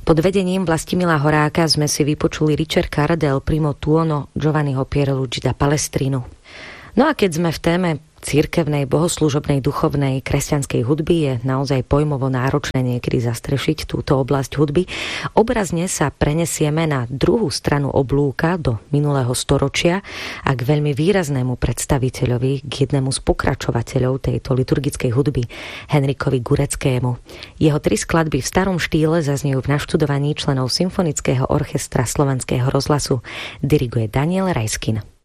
Pod vedením Vlastimila Horáka sme si vypočuli Ricercar del primo tuono Giovanniho Pierluigi da Palestrinu. No a keď sme v téme cirkevnej, bohoslúžobnej, duchovnej, kresťanskej hudby, je naozaj pojmovo náročné niekedy zastrešiť túto oblasť hudby. Obrazne sa prenesieme na druhú stranu oblúka do minulého storočia a k veľmi výraznému predstaviteľovi, k jednému z pokračovateľov tejto liturgickej hudby, Henrikovi Gureckému. Jeho 3 skladby v starom štýle zaznejú v naštudovaní členov Symfonického orchestra Slovenského rozhlasu. Diriguje Daniel Rajskin.